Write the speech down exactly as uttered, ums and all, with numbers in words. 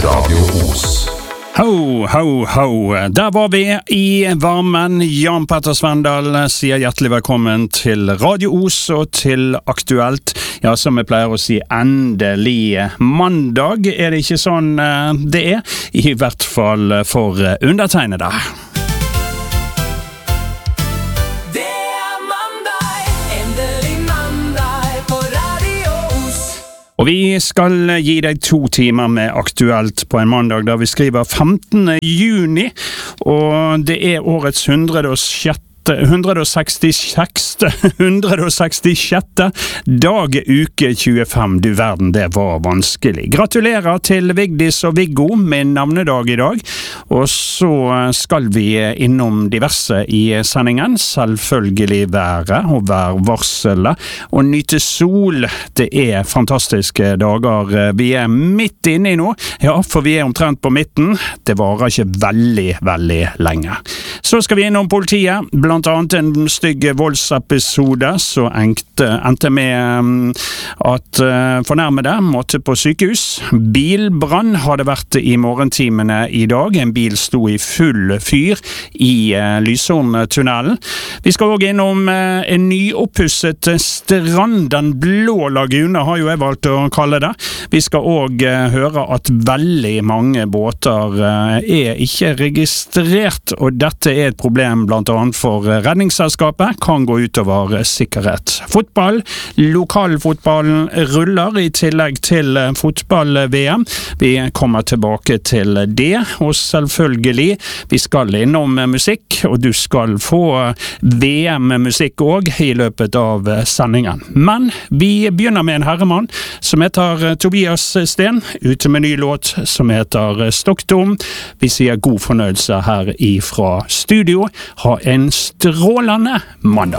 Radio Os. Ho, ho, ho. Der var vi i varmen. Jan Petter Svendal sier hjertelig velkommen til Radio Os og til Aktuelt. Ja, som jeg pleier å si, endelig mandag. Er det ikke sånn det er? I hvert fall for undertegnede. Og vi skal gi deg to timer med Aktuelt på en mandag da vi skriver femtende juni, og det er årets hundre og sjette hundre og sekstiseks hundre og sekstisjette dag uke tjuefem. Du verden, det var vanskelig. Gratulerer til Vigdis og Viggo med navnedag i dag. Og så skal vi innom diverse i sendingen. Selvfølgelig været og værvarselet. Og nyte sol. Det er fantastiske dager vi er midt inne i nå. Ja, for vi er omtrent på midten. Det varer ikke veldig, veldig lenge. Så skal vi innom politiet. Blant annet en stygg voldsepisode, så endte, endte med at uh, fornærmede måtte på sykehus. Bilbrann hadde vært i morgentimene i dag. En bil sto i full fyr i uh, Lysholm-tunnelen. Vi skal også innom uh, en nyoppusset strand, den blå lagune har jo jeg valgt å kalle det. Vi skal også uh, høre at veldig mange båter uh, er ikke registrert, og dette er et problem blant annet for redningsselskapet, kan gå utover sikkerhet. Fotball, lokalfotballen ruller i tillegg til fotball-V M. Vi kommer tilbake til det, og selvfølgelig, vi skal innom musikk, og du skal få V M-musikk også i løpet av sendingen. Men vi begynner med en herremann som heter Tobias Sten, ute med ny låt som heter Stockholm. Vi sier god fornøyelse her ifra studio. Ha en strålende mandag.